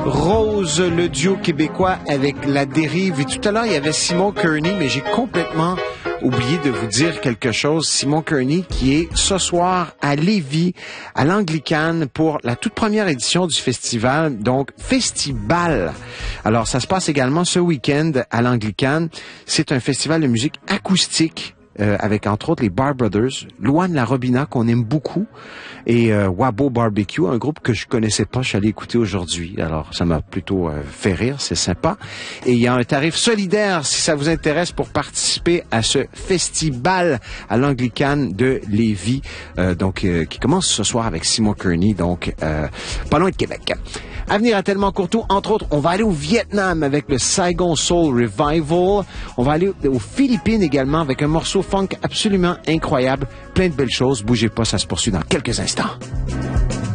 Rose, le duo québécois avec La Dérive. Et tout à l'heure, il y avait Simon Kearney, mais j'ai complètement oublié de vous dire quelque chose. Simon Kearney qui est ce soir à Lévis, à l'Anglicane, pour la toute première édition du festival, donc Festibal. Alors, ça se passe également ce week-end à l'Anglicane. C'est un festival de musique acoustique avec entre autres les Bar Brothers, Louane La Robina qu'on aime beaucoup et Wabo Barbecue, un groupe que je connaissais pas, je suis allé écouter aujourd'hui. Alors ça m'a plutôt fait rire, c'est sympa. Et il y a un tarif solidaire si ça vous intéresse pour participer à ce festival à l'Anglicane de Lévis, qui commence ce soir avec Simon Kearney, donc pas loin de Québec. Avenir à Tellement Courtois, entre autres, on va aller au Vietnam avec le Saigon Soul Revival. On va aller aux Philippines également avec un morceau funk absolument incroyable. Plein de belles choses. Bougez pas, ça se poursuit dans quelques instants.